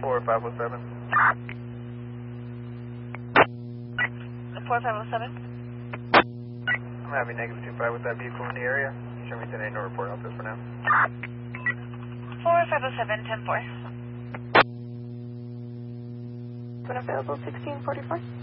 4507. 4507. I'm having negative 25 with that vehicle in the area. Show me today, no report out there for now. 4507, 10-4. When available, 1644.